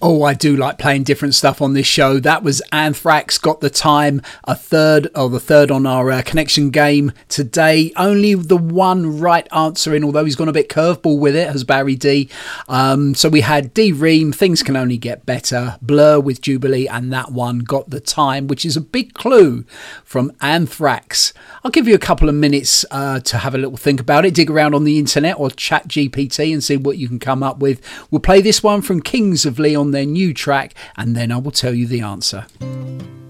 Oh, I do like playing different stuff on this show. That was Anthrax, Got the Time, the third on our connection game today. Only the one right answer in, although he's gone a bit curveball with it, has Barry D. So we had D Ream, Things Can Only Get Better, Blur with Jubilee, and that one, Got the Time, which is a big clue from Anthrax. I'll give you a couple of minutes to have a little think about it. Dig around on the internet or chat GPT and see what you can come up with. We'll play this one from Kings of Leon, their new track, and then I will tell you the answer.